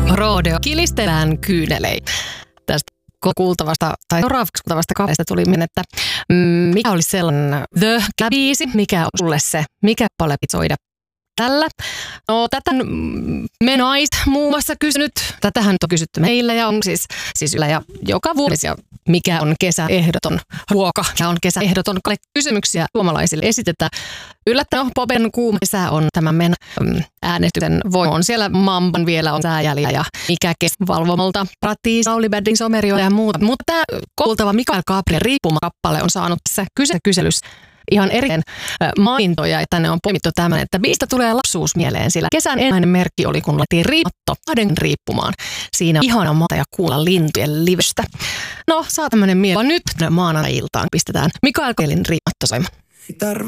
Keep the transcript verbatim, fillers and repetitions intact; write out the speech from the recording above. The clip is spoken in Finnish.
Rodeo kilistellään kyynelein. Tästä kuultavasta tai seuraavaksi kuultavasta kahdesta tuli minne, että mikä olisi sellainen The-biisi, mikä on sulle se, mikä paljon soida tällä. No tätä me naiset muun muassa kysynyt, tätähän on kysytty meillä ja on siis, siis ylä ja joka vuosi, ja mikä on kesäehdoton ruoka ja on kesäehdoton kysymyksiä suomalaisille esitetään. Yllättäen Popen kuuma kesä on tämän meidän äänestyksen voima. On siellä Mamban vielä on sääjäljellä ja mikä valvomolta Pratti, Sauli Bäddin Somerio ja muuta. Mutta tämä kuultava Mikael Gabriel riippumakappale on saanut tässä kyse kyselyssä ihan erittäin mainintoja, että ne on poimittu tämän, että mistä tulee lapsuus mieleen, sillä kesän ensimmäinen merkki oli, kun laitettiin riimatto kahden riippumaan. Siinä on ihana maata ja kuulla lintujen livestä. No, saa tämmöinen mieleen. Nyt maanantai-iltaan pistetään Mikael Gabrielin riimatto soimaan.